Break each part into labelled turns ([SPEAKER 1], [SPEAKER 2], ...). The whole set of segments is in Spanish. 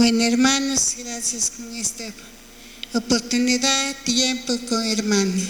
[SPEAKER 1] Bueno, hermanos, gracias con esta oportunidad, tiempo con hermanos.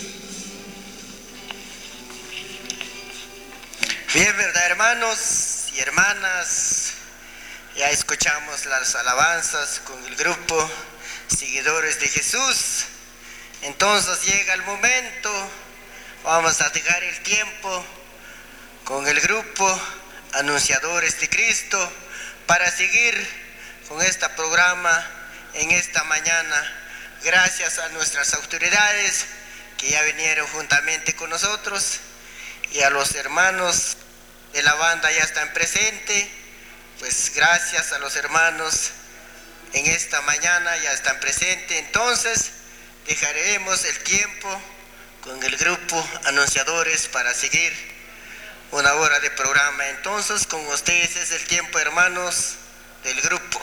[SPEAKER 2] Bien, ¿verdad, hermanos y hermanas? Ya escuchamos las alabanzas con el grupo Seguidores de Jesús. Entonces llega el momento, vamos a dejar el tiempo con el grupo Anunciadores de Cristo para seguir con este programa en esta mañana. Gracias a nuestras autoridades que ya vinieron juntamente con nosotros y a los hermanos de la banda ya están presentes. Pues gracias a los hermanos en esta mañana ya están presentes. Entonces dejaremos el tiempo con el grupo Anunciadores para seguir una hora de programa. Entonces con ustedes es el tiempo, hermanos, del grupo.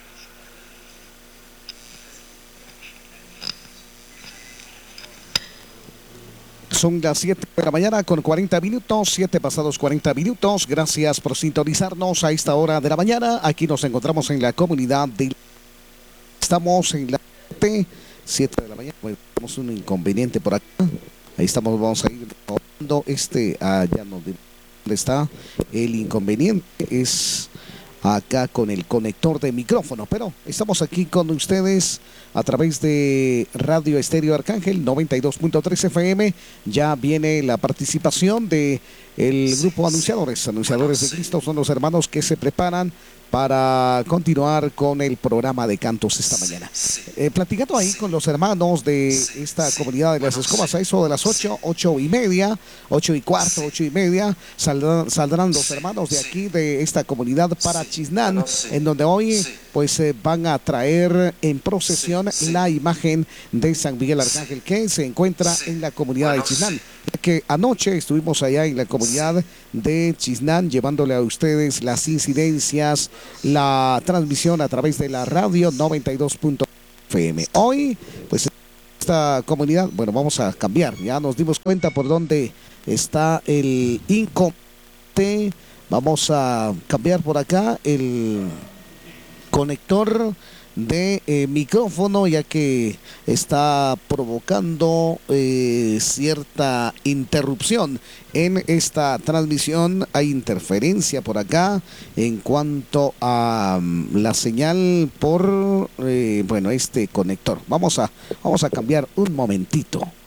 [SPEAKER 3] Son las 7 de la mañana con 40 minutos, 7 pasados 40 minutos. Gracias por sintonizarnos a esta hora de la mañana. Aquí nos encontramos en la comunidad de... Estamos en la 7 de la mañana. Bueno, tenemos un inconveniente por acá. Ahí estamos, vamos a ir hablando. Ya no, ¿dónde está? El inconveniente es acá con el conector de micrófono, pero estamos aquí con ustedes a través de Radio Estéreo Arcángel 92.3 FM. Ya viene la participación de el grupo Anunciadores de Cristo. Son los hermanos que se preparan para continuar con el programa de cantos esta mañana. Platicando ahí con los hermanos de esta comunidad de las escobas, a eso de las 8:30, 8:15, 8:30, saldrán los hermanos de aquí, de esta comunidad, para Chiznán, en donde hoy pues van a traer en procesión la imagen de San Miguel Arcángel, que se encuentra en la comunidad de Chiznán. Que anoche estuvimos allá en la comunidad de Chiznán llevándole a ustedes las incidencias, la transmisión a través de la radio 92.fm. Hoy, pues esta comunidad, bueno, vamos a cambiar, ya nos dimos cuenta por dónde está el inconveniente. Vamos a cambiar por acá el conector de micrófono, ya que está provocando cierta interrupción en esta transmisión. Hay interferencia por acá en cuanto a la señal por bueno, este conector. Vamos a cambiar un momentito.